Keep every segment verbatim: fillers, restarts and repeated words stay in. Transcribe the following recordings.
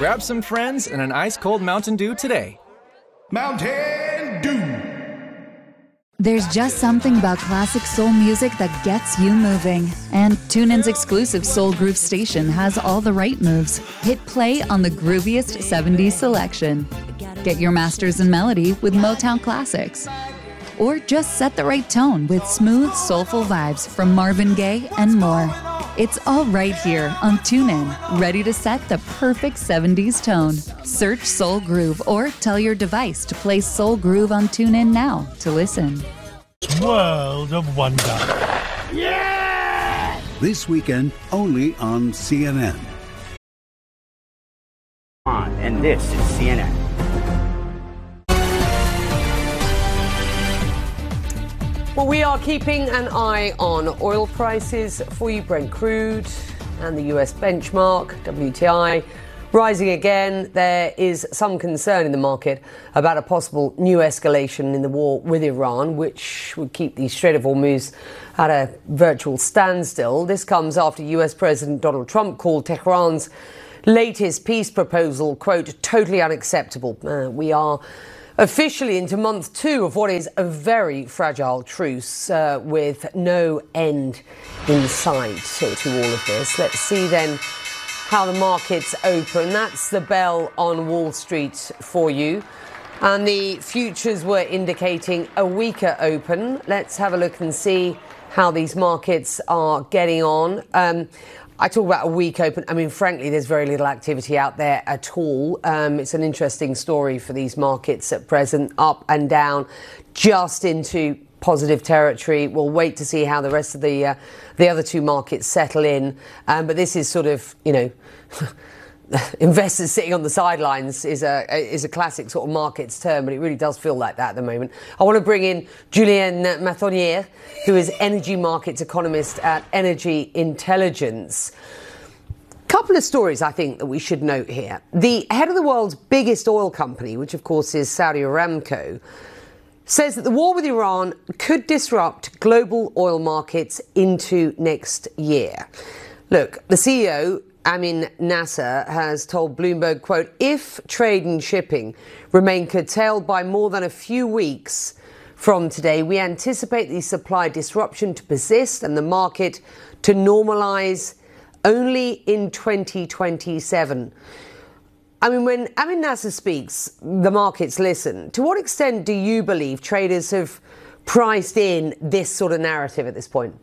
Grab some friends and an ice-cold Mountain Dew today. Mountain Dew. There's just something about classic soul music that gets you moving. And TuneIn's exclusive Soul Groove station has all the right moves. Hit play on the grooviest seventies selection. Get your masters in melody with Motown Classics. Or just set the right tone with smooth, soulful vibes from Marvin Gaye and more. It's all right here on TuneIn, ready to set the perfect seventies tone. Search Soul Groove or tell your device to play Soul Groove on TuneIn now to listen. World of Wonder. Yeah! This weekend, only on C N N. And this is C N N. Well, we are keeping an eye on oil prices for you, Brent crude and the U S benchmark, W T I, rising again. There is some concern in the market about a possible new escalation in the war with Iran, which would keep the Strait of Hormuz at a virtual standstill. This comes after U S President Donald Trump called Tehran's latest peace proposal, quote, totally unacceptable. Uh, we are officially into month two of what is a very fragile truce uh, with no end in sight so to all of this. Let's see then how the markets open. That's the bell on Wall Street for you. And the futures were indicating a weaker open. Let's have a look and see how these markets are getting on. Um, I talk about a weak open. I mean, frankly, there's very little activity out there at all. Um, it's an interesting story for these markets at present, up and down, just into positive territory. We'll wait to see how the rest of the uh, the other two markets settle in. Um, but this is sort of, you know, investors sitting on the sidelines is a is a classic sort of markets term, but it really does feel like that at the moment. I want to bring in Julien Mathonnier, who is energy markets economist at Energy Intelligence. Couple of stories I think that we should note here. The head of the world's biggest oil company, which of course is Saudi Aramco, says that the war with Iran could disrupt global oil markets into next year. Look, the C E O, Amin Nasser, has told Bloomberg, quote, if trade and shipping remain curtailed by more than a few weeks from today, we anticipate the supply disruption to persist and the market to normalise only in twenty twenty-seven. I mean, when Amin Nasser speaks, the markets listen. To what extent do you believe traders have priced in this sort of narrative at this point?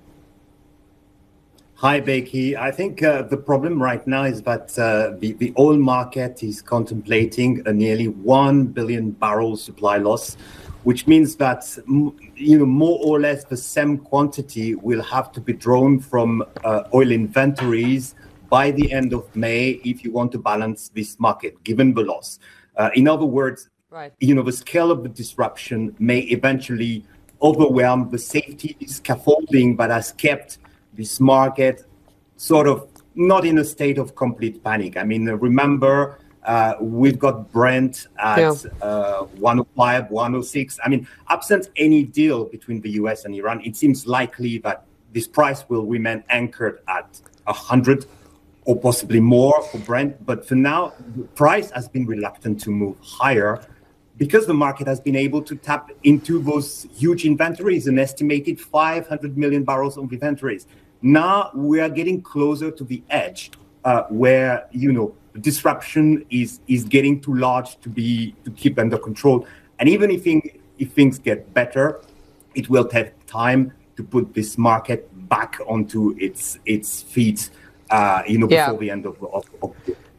Hi, Becky. I think uh, the problem right now is that uh, the, the oil market is contemplating a nearly one billion barrel supply loss, which means that, you know, more or less the same quantity will have to be drawn from uh, oil inventories by the end of May if you want to balance this market, given the loss. Uh, in other words, right. you know, the scale of the disruption may eventually overwhelm the safety scaffolding that has kept this market sort of not in a state of complete panic. I mean, remember, uh, we've got Brent at yeah. uh, one oh five, one oh six. I mean, absent any deal between the U S and Iran, it seems likely that this price will remain anchored at one hundred or possibly more for Brent. But for now, the price has been reluctant to move higher because the market has been able to tap into those huge inventories, an estimated five hundred million barrels of inventories. Now we are getting closer to the edge uh, where, you know, the disruption is is getting too large to be to keep under control. And even if, thing, if things get better, it will take time to put this market back onto its its feet, uh, you know, before yeah. the end of, of, of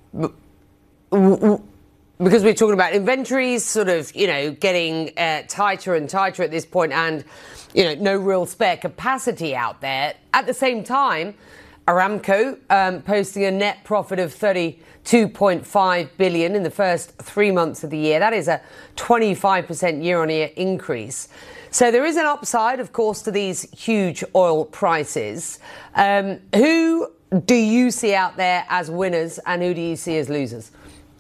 the Because we're talking about inventories sort of, you know, getting uh, tighter and tighter at this point and, you know, no real spare capacity out there. At the same time, Aramco um, posting a net profit of thirty-two point five billion dollars in the first three months of the year. That is a twenty-five percent year-on-year increase. So there is an upside, of course, to these huge oil prices. Um, who do you see out there as winners and who do you see as losers?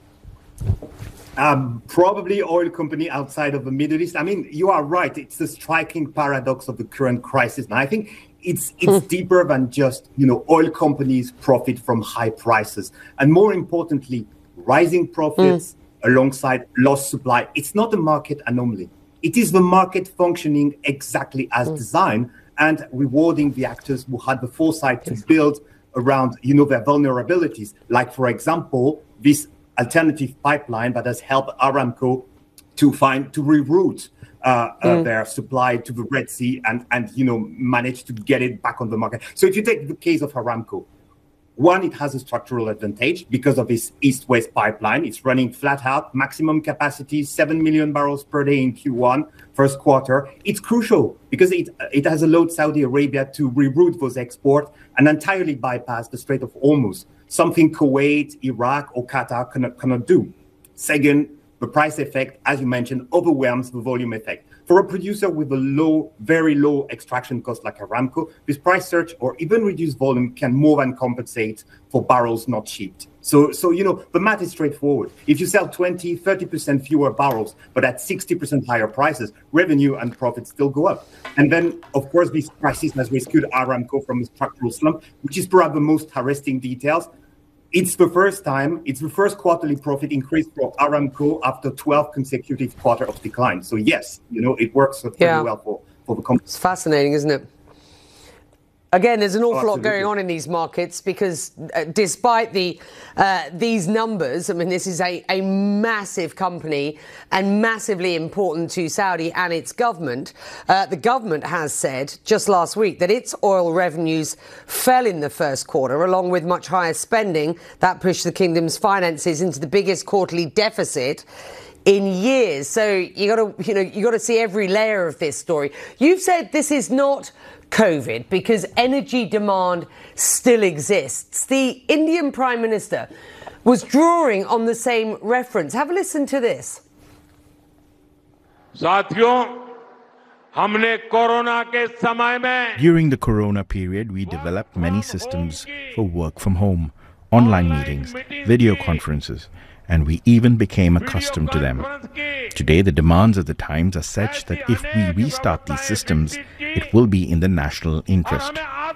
Um, probably oil company outside of the Middle East. I mean, you are right. It's the striking paradox of the current crisis. And I think it's it's deeper than just, you know, oil companies profit from high prices. And more importantly, rising profits mm. alongside lost supply. It's not a market anomaly. It is the market functioning exactly as mm. designed and rewarding the actors who had the foresight to build around, you know, their vulnerabilities. Like, for example, this alternative pipeline that has helped Aramco to find, to reroute uh, mm. uh, their supply to the Red Sea and, and, you know, manage to get it back on the market. So if you take the case of Aramco, one, it has a structural advantage because of its east-west pipeline. It's running flat out, maximum capacity, seven million barrels per day in Q one, first quarter. It's crucial because it it has allowed Saudi Arabia to reroute those exports and entirely bypass the Strait of Hormuz, something Kuwait, Iraq, or Qatar cannot, cannot do. Second, the price effect, as you mentioned, overwhelms the volume effect. For a producer with a low, very low extraction cost like Aramco, this price surge or even reduced volume can more than compensate for barrels not shipped. So, so you know, the math is straightforward. If you sell twenty, thirty percent fewer barrels, but at sixty percent higher prices, revenue and profits still go up. And then, of course, this crisis has rescued Aramco from a structural slump, which is perhaps the most arresting details. It's the first time, it's the first quarterly profit increase for Aramco after twelve consecutive quarters of decline. So yes, you know, it works pretty yeah. well for, for the company. It's fascinating, isn't it? Again, there's an awful oh, lot going on in these markets because uh, despite the uh, these numbers, I mean, this is a, a massive company and massively important to Saudi and its government. Uh, the government has said just last week that its oil revenues fell in the first quarter, along with much higher spending. That pushed the kingdom's finances into the biggest quarterly deficit in years. So you got to, you know, you got to see every layer of this story. You've said this is not COVID because energy demand still exists. The Indian Prime Minister was drawing on the same reference. Have a listen to this. During the Corona period, we developed many systems for work from home, online meetings, video conferences, and we even became accustomed to them. Today, the demands of the times are such that if we restart these systems, it will be in the national interest.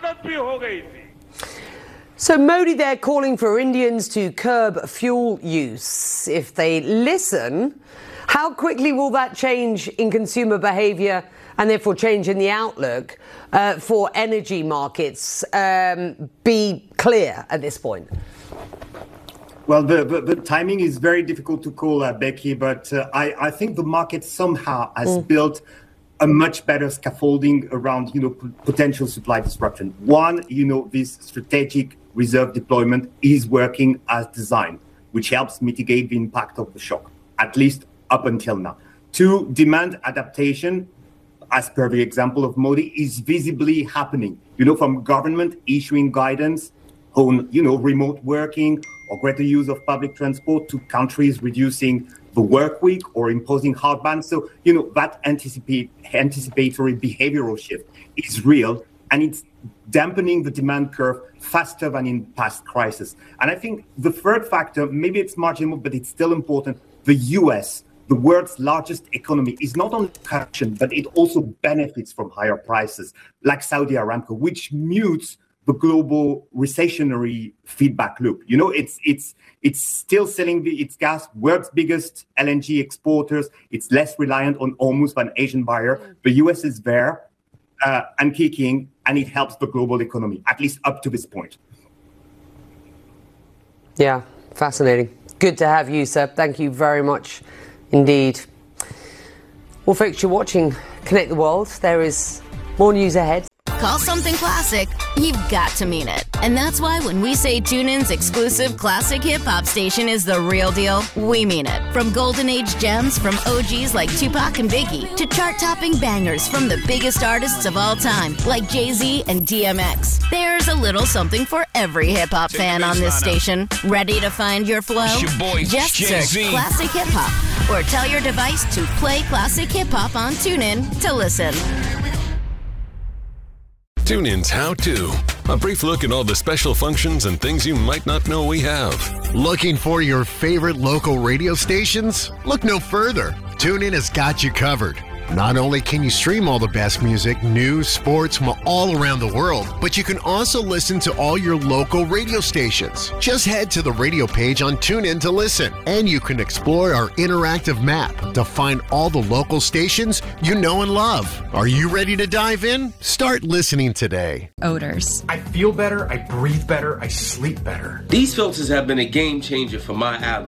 So Modi there calling for Indians to curb fuel use. If they listen, how quickly will that change in consumer behaviour and therefore change in the outlook uh, for energy markets um, be clear at this point? Well, the, the, the timing is very difficult to call, uh, Becky, but uh, I, I think the market somehow has mm. built a much better scaffolding around, you know, p- potential supply disruption. One, you know, this strategic reserve deployment is working as designed, which helps mitigate the impact of the shock, at least up until now. Two, demand adaptation, as per the example of Modi, is visibly happening, you know, from government issuing guidance on, you know, remote working or greater use of public transport to countries reducing the work week or imposing hard bans. So, you know, that anticipate, anticipatory behavioral shift is real, and it's dampening the demand curve faster than in past crises. And I think the third factor, maybe it's marginal, but it's still important. The U S, the world's largest economy, is not only corruption, but it also benefits from higher prices, like Saudi Aramco, which mutes the global recessionary feedback loop. You know, it's it's it's still selling the, its gas, world's biggest L N G exporters. It's less reliant on almost an Asian buyer. The U S is there uh, and kicking, and it helps the global economy, at least up to this point. Yeah, fascinating. Good to have you, sir. Thank you very much indeed. Well, folks, you're watching Connect the World. There is more news ahead. Call something classic, you've got to mean it. And that's why when we say TuneIn's exclusive classic hip-hop station is the real deal, we mean it. From golden age gems from O Gs like Tupac and Biggie to chart-topping bangers from the biggest artists of all time like Jay-Z and D M X. There's a little something for every hip-hop fan on this station. Ready to find your flow? Your boy, Just Jay-Z. search Classic Hip-Hop or tell your device to play Classic Hip-Hop on TuneIn to listen. TuneIn's How To. A brief look at all the special functions and things you might not know we have. Looking for your favorite local radio stations? Look no further. TuneIn has got you covered. Not only can you stream all the best music, news, sports from all around the world, but you can also listen to all your local radio stations. Just head to the radio page on TuneIn to listen, and you can explore our interactive map to find all the local stations you know and love. Are you ready to dive in? Start listening today. Odors. I feel better, I breathe better, I sleep better. These filters have been a game changer for my allergies.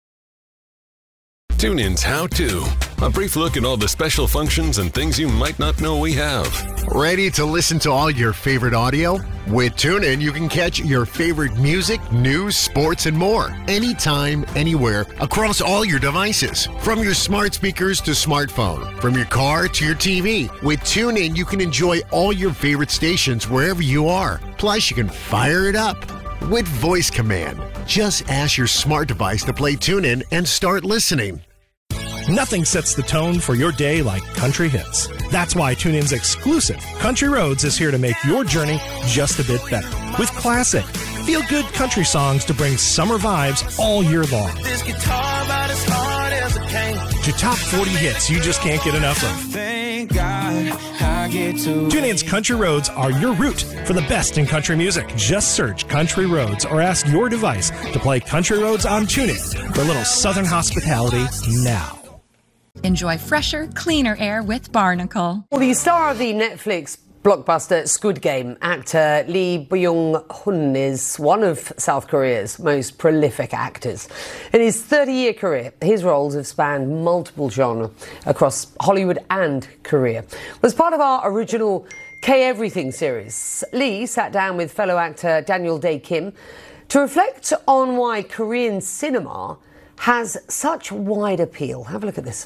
TuneIn's How To. A brief look at all the special functions and things you might not know we have. Ready to listen to all your favorite audio? With TuneIn, you can catch your favorite music, news, sports, and more. Anytime, anywhere, across all your devices. From your smart speakers to smartphone. From your car to your T V. With TuneIn, you can enjoy all your favorite stations wherever you are. Plus, you can fire it up with voice command. Just ask your smart device to play TuneIn and start listening. Nothing sets the tone for your day like country hits. That's why TuneIn's exclusive Country Roads is here to make your journey just a bit better. With classic, feel-good country songs to bring summer vibes all year long. This guitar about as hard as it can. To top forty hits you just can't get enough of. Thank God I get to TuneIn's Country Roads are your route for the best in country music. Just search Country Roads or ask your device to play Country Roads on TuneIn for a little southern hospitality now. Enjoy fresher, cleaner air with Barnacle. Well, the star of the Netflix blockbuster Squid Game, actor Lee Byung-hun, is one of South Korea's most prolific actors. In his thirty-year career, his roles have spanned multiple genres across Hollywood and Korea. As part of our original K-Everything series, Lee sat down with fellow actor Daniel Dae-Kim to reflect on why Korean cinema has such wide appeal. Have a look at this.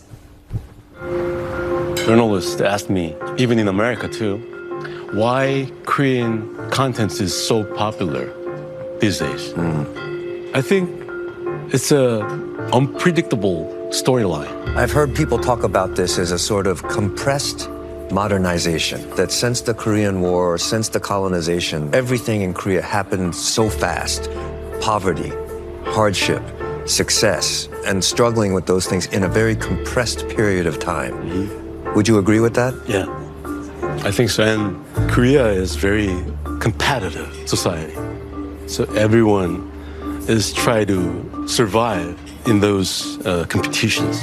Journalists asked me, even in America too, why Korean content is so popular these days. Mm. I think it's a unpredictable storyline. I've heard people talk about this as a sort of compressed modernization, that since the Korean War, since the colonization, everything in Korea happened so fast. Poverty, hardship, success, and struggling with those things in a very compressed period of time. Mm-hmm. Would you agree with that? Yeah, I think so. And Korea is very competitive society. So everyone is trying to survive in those uh, competitions.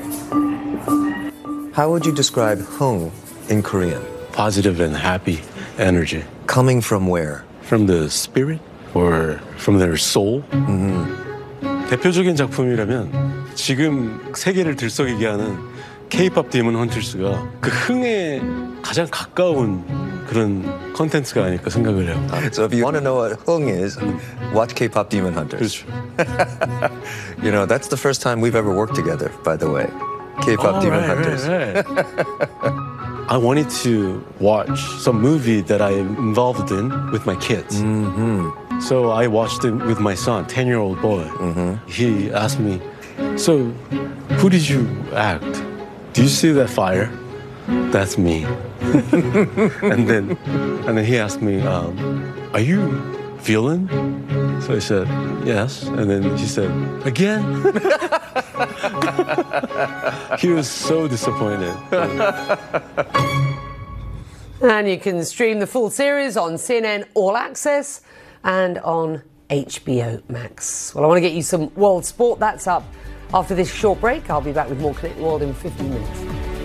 How would you describe hung in Korean? Positive and happy energy. Coming from where? From the spirit or from their soul. Mm-hmm. 대표적인 작품이라면 지금 세계를 들썩이게 하는 K-팝 디몬 헌터스가 그 흥에 가장 가까운 그런 컨텐츠가 아닐까 생각을 해요. So if you want to know what hung is, watch K-pop Demon Hunters. 그렇죠. You know, that's the first time we've ever worked together, by the way. K-pop oh, Demon right, Hunters. Right, right. I wanted to watch some movie that I'm involved in with my kids. Mm-hmm. So I watched it with my son, ten-year-old boy. Mm-hmm. He asked me, so who did you act? Do you see that fire? That's me. and then and then he asked me, um, are you villain? So I said, yes. And then he said, again? He was so disappointed. And you can stream the full series on C N N All Access and on H B O Max. Well, I want to get you some world sport. That's up after this short break. I'll be back with more Connect the World in fifteen minutes.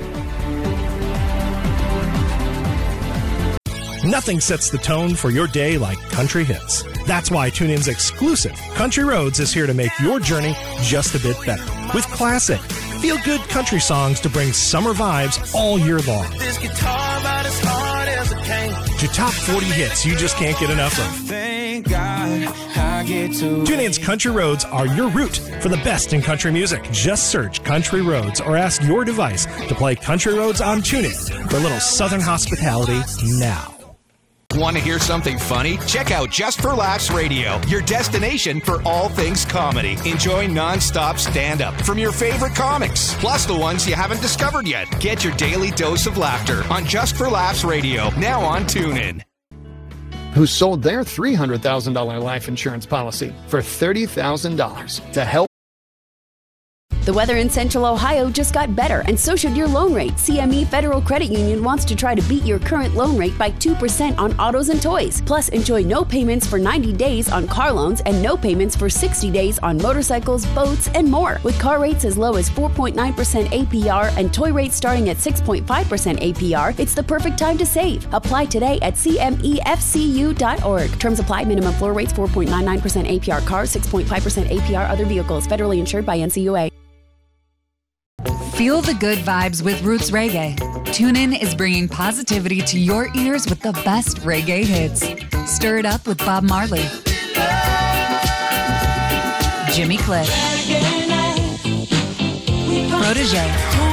Nothing sets the tone for your day like country hits. That's why TuneIn's exclusive Country Roads is here to make your journey just a bit better. With classic, feel-good country songs to bring summer vibes all year long. This guitar about as hard as it can. To top forty hits you just can't get enough of. Thank God I get to TuneIn's Country Roads are your route for the best in country music. Just search Country Roads or ask your device to play Country Roads on TuneIn for a little southern hospitality now. Want to hear something funny? Check out Just for Laughs Radio, your destination for all things comedy. Enjoy non-stop stand-up from your favorite comics, plus the ones you haven't discovered yet. Get your daily dose of laughter on Just for Laughs Radio, now on TuneIn. Who sold their three hundred thousand dollars life insurance policy for thirty thousand dollars to help. The weather in Central Ohio just got better, and so should your loan rate. C M E Federal Credit Union wants to try to beat your current loan rate by two percent on autos and toys. Plus, enjoy no payments for ninety days on car loans and no payments for sixty days on motorcycles, boats, and more. With car rates as low as four point nine percent A P R and toy rates starting at six point five percent A P R, it's the perfect time to save. Apply today at C M E F C U dot org. Terms apply. Minimum floor rates four point nine nine percent A P R cars, six point five percent A P R other vehicles. Federally insured by N C U A. Feel the good vibes with Roots Reggae. TuneIn is bringing positivity to your ears with the best reggae hits. Stir it up with Bob Marley, Jimmy Cliff, Protégé,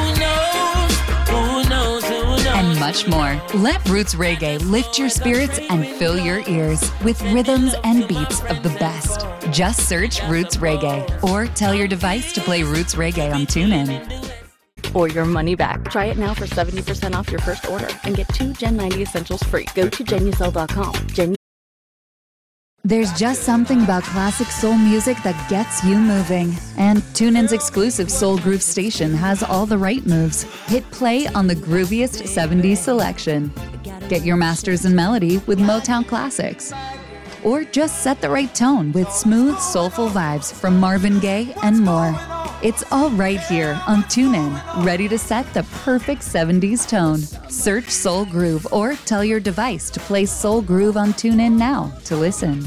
and much more. Let Roots Reggae lift your spirits and fill your ears with rhythms and beats of the best. Just search Roots Reggae or tell your device to play Roots Reggae on TuneIn. Or your money back. Try it now for seventy percent off your first order and get two Gen ninety Essentials free. Go to Genucel dot com. Gen- There's just something about classic soul music that gets you moving. And TuneIn's exclusive Soul Groove station has all the right moves. Hit play on the grooviest seventies selection. Get your masters in melody with Motown classics. Or just set the right tone with smooth, soulful vibes from Marvin Gaye and more. It's all right here on TuneIn, ready to set the perfect seventies tone. Search Soul Groove or tell your device to play Soul Groove on TuneIn now to listen.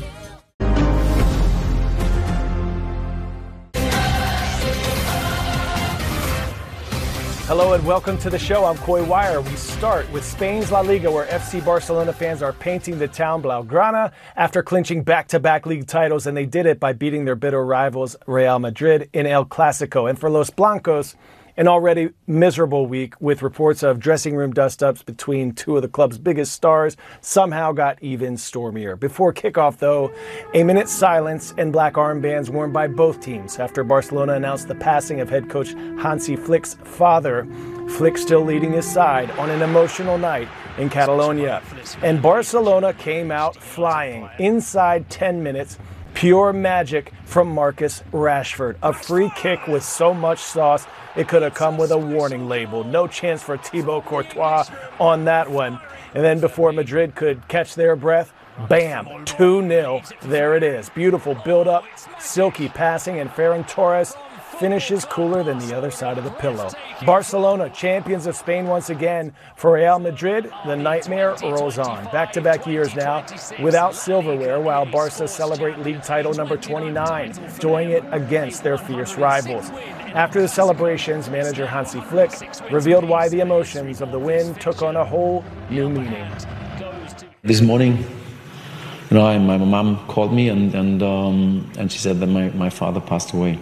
Hello and welcome to the show. I'm Coy Wire. We start with Spain's La Liga, where F C Barcelona fans are painting the town Blaugrana after clinching back-to-back league titles, and they did it by beating their bitter rivals Real Madrid in El Clásico. And for Los Blancos, an already miserable week with reports of dressing room dust-ups between two of the club's biggest stars somehow got even stormier. Before kickoff, though, a minute's silence and black armbands worn by both teams after Barcelona announced the passing of head coach Hansi Flick's father. Flick still leading his side on an emotional night in Catalonia. And Barcelona came out flying inside ten minutes. Pure magic from Marcus Rashford. A free kick with so much sauce, it could have come with a warning label. No chance for Thibaut Courtois on that one. And then before Madrid could catch their breath, bam, two nil. There it is. Beautiful build-up, silky passing, and Ferran Torres finishes cooler than the other side of the pillow. Barcelona, champions of Spain once again. For Real Madrid, the nightmare rolls on. Back-to-back years now without silverware, while Barca celebrate league title number twenty-nine, doing it against their fierce rivals. After the celebrations, manager Hansi Flick revealed why the emotions of the win took on a whole new meaning. This morning, you know, I, my mom called me and and um, and she said that my, my father passed away.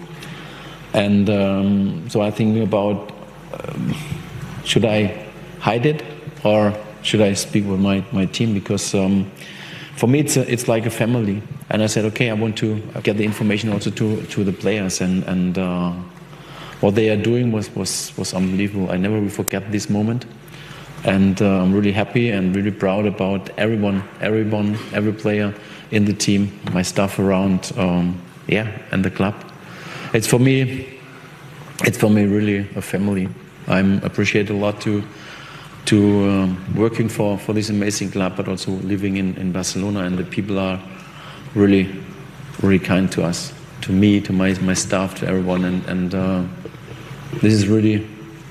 And um, so I think about, um, should I hide it or should I speak with my, my team? Because um, for me, it's a, it's like a family. And I said, okay, I want to get the information also to, to the players. And, and uh, what they are doing was, was, was unbelievable. I never will forget this moment. And uh, I'm really happy and really proud about everyone, everyone, every player in the team, my staff around, um, yeah, and the club. It's for me, it's for me really a family. I'm appreciate a lot to to um, working for, for this amazing club, but also living in, in Barcelona, and the people are really, really kind to us, to me, to my my staff, to everyone, and and uh, this is really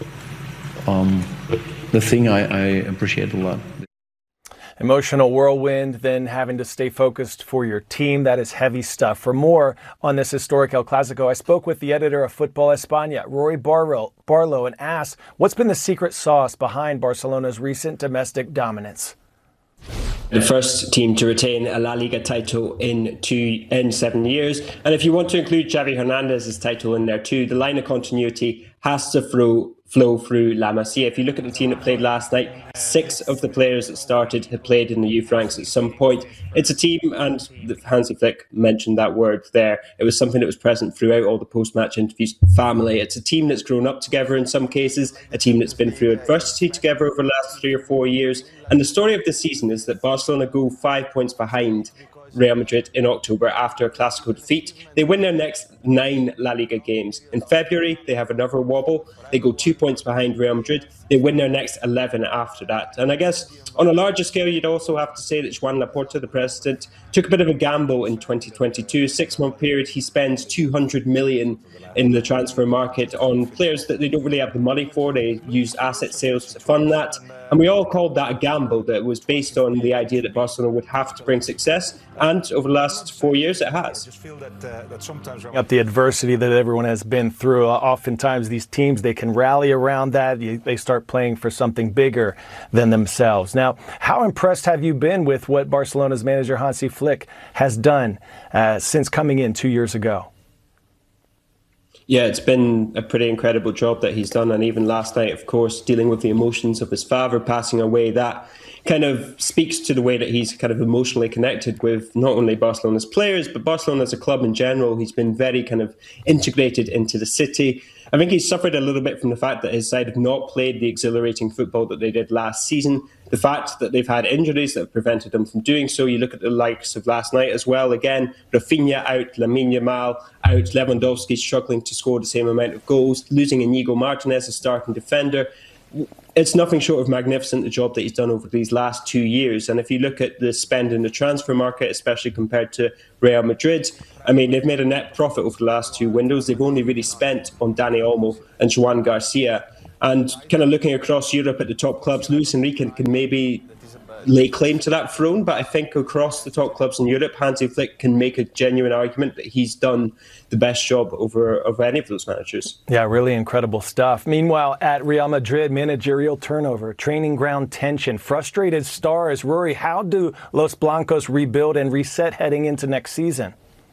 um, the thing I, I appreciate a lot. Emotional whirlwind, then having to stay focused for your team. That is heavy stuff. For more on this historic El Clásico, I spoke with the editor of Football España, Rory Barlow, Barlow, and asked what's been the secret sauce behind Barcelona's recent domestic dominance. The first team to retain a La Liga title in two in seven years. And if you want to include Xavi Hernandez's title in there too, the line of continuity has to flow flow through La Masia. If you look at the team that played last night, six of the players that started had played in the youth ranks at some point. It's a team, and Hansi Flick mentioned that word there. It was something that was present throughout all the post-match interviews. Family. It's a team that's grown up together in some cases, a team that's been through adversity together over the last three or four years. And the story of this season is that Barcelona go five points behind Real Madrid in October after a Clásico defeat. They win their next nine La Liga games. In February, they have another wobble. They go two points behind Real Madrid. They win their next eleven after that. And I guess on a larger scale, you'd also have to say that Joan Laporta, the president, took a bit of a gamble in twenty twenty-two. A six-month period, he spends two hundred million in the transfer market on players that they don't really have the money for. They use asset sales to fund that. And we all called that a gamble that was based on the idea that Barcelona would have to bring success. And over the last four years, it has. Up the adversity that everyone has been through. Oftentimes, these teams, they can rally around that. They start playing for something bigger than themselves. Now, how impressed have you been with what Barcelona's manager Hansi Flick has done uh, since coming in two years ago? Yeah, it's been a pretty incredible job that he's done. And even last night, of course, dealing with the emotions of his father passing away, that kind of speaks to the way that he's kind of emotionally connected with not only Barcelona's players, but Barcelona as a club in general. He's been very kind of integrated into the city. I think he's suffered a little bit from the fact that his side have not played the exhilarating football that they did last season. The fact that they've had injuries that have prevented them from doing so. You look at the likes of last night as well. Again, Rafinha out, Lamine Yamal out, Lewandowski struggling to score the same amount of goals, losing Inigo Martinez as starting defender. It's nothing short of magnificent, the job that he's done over these last two years. And if you look at the spend in the transfer market, especially compared to Real Madrid, I mean, they've made a net profit over the last two windows. They've only really spent on Dani Olmo and Joan Garcia. And kind of looking across Europe at the top clubs, Luis Enrique can maybe lay claim to that throne, but I think across the top clubs in Europe, Hansi Flick can make a genuine argument that he's done the best job over of any of those managers. Yeah, really incredible stuff. Meanwhile, at Real Madrid, managerial turnover, training ground tension, frustrated stars. Rory, how do Los Blancos rebuild and reset heading into next season?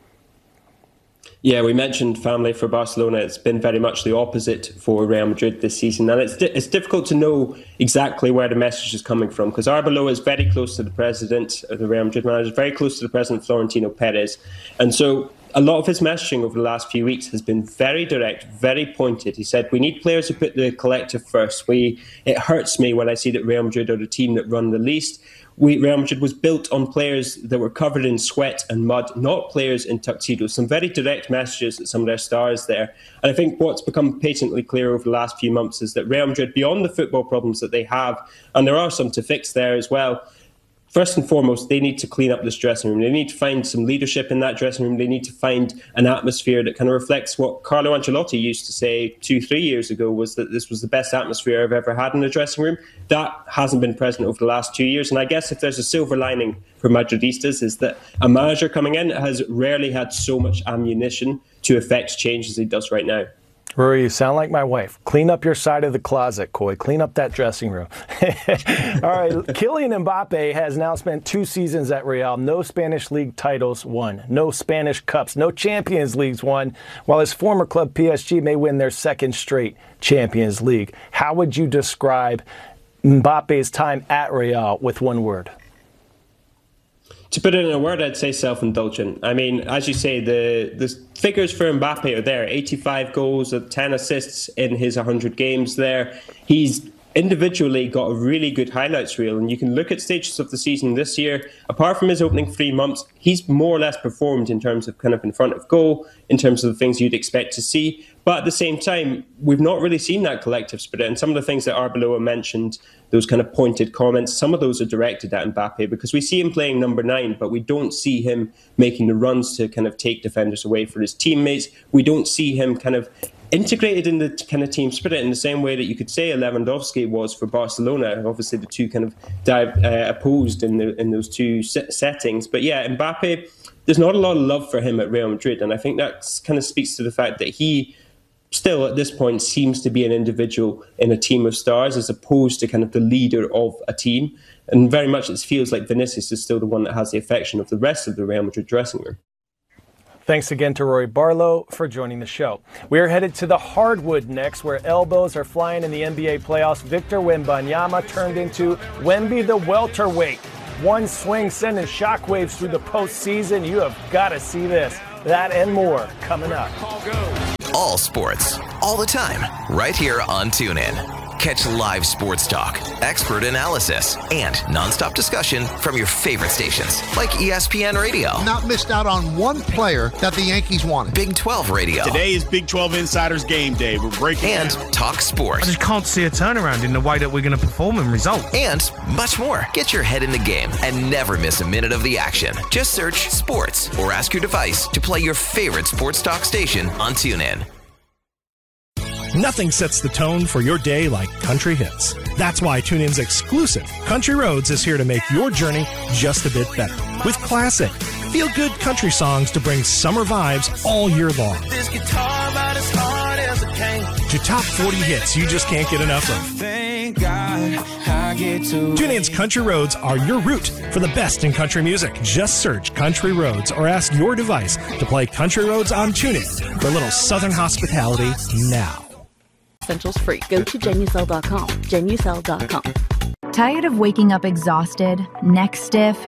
Yeah, we mentioned family for Barcelona. It's been very much the opposite for Real Madrid this season. And it's di- it's difficult to know exactly where the message is coming from, because Arbeloa is very close to the president, the Real Madrid manager, very close to the president, Florentino Perez. And so a lot of his messaging over the last few weeks has been very direct, very pointed. He said, we need players who put the collective first. We It hurts me when I see that Real Madrid are the team that run the least. We, Real Madrid was built on players that were covered in sweat and mud, not players in tuxedos. Some very direct messages at some of their stars there. And I think what's become patently clear over the last few months is that Real Madrid, beyond the football problems that they have, and there are some to fix there as well, first and foremost, they need to clean up this dressing room. They need to find some leadership in that dressing room. They need to find an atmosphere that kind of reflects what Carlo Ancelotti used to say two, three years ago, was that this was the best atmosphere I've ever had in a dressing room. That hasn't been present over the last two years. And I guess if there's a silver lining for Madridistas, is that a manager coming in has rarely had so much ammunition to effect change as he does right now. Rory, you sound like my wife. Clean up your side of the closet, Coy. Clean up that dressing room. All right, Kylian Mbappe has now spent two seasons at Real. No Spanish League titles won. No Spanish Cups. No Champions Leagues won. While his former club P S G may win their second straight Champions League. How would you describe Mbappe's time at Real with one word? To put it in a word, I'd say self-indulgent. I mean, as you say, the, the figures for Mbappe are there. eighty-five goals, ten assists in his one hundred games there. He's individually got a really good highlights reel, and you can look at stages of the season this year. Apart from his opening three months, he's more or less performed in terms of kind of in front of goal, in terms of the things you'd expect to see. But at the same time, we've not really seen that collective spirit. And some of the things that Arbeloa mentioned, those kind of pointed comments, some of those are directed at Mbappe, because we see him playing number nine, but we don't see him making the runs to kind of take defenders away for his teammates. We don't see him kind of integrated in the kind of team spirit in the same way that you could say Lewandowski was for Barcelona. Obviously, the two kind of dive, uh, opposed in the, in those two settings. But yeah, Mbappe, there's not a lot of love for him at Real Madrid, and I think that kind of speaks to the fact that he still at this point seems to be an individual in a team of stars as opposed to kind of the leader of a team. And very much it feels like Vinicius is still the one that has the affection of the rest of the Real Madrid dressing room. Thanks again to Rory Barlow for joining the show. We are headed to the hardwood next, where elbows are flying in the N B A playoffs. Victor Wembanyama turned into Wemby the welterweight. One swing sending shockwaves through the postseason. You have got to see this. That and more coming up. All sports, all the time, right here on TuneIn. Catch live sports talk, expert analysis, and nonstop discussion from your favorite stations like E S P N Radio. Not missed out on one player that the Yankees wanted. Big twelve Radio. Today is Big twelve Insiders Game Day. We're breaking And down. Talk Sports. I just can't see a turnaround in the way that we're going to perform in results. And much more. Get your head in the game and never miss a minute of the action. Just search sports or ask your device to play your favorite sports talk station on TuneIn. Nothing sets the tone for your day like country hits. That's why TuneIn's exclusive Country Roads is here to make your journey just a bit better. With classic, feel-good country songs to bring summer vibes all year long. This guitar about as hard as a cane. To top forty hits you just can't get enough of. Thank God I get to. TuneIn's Country Roads are your route for the best in country music. Just search Country Roads or ask your device to play Country Roads on TuneIn for a little southern hospitality now. Essentials free. Go to Genucel dot com. Genucel dot com. Tired of waking up exhausted, neck stiff,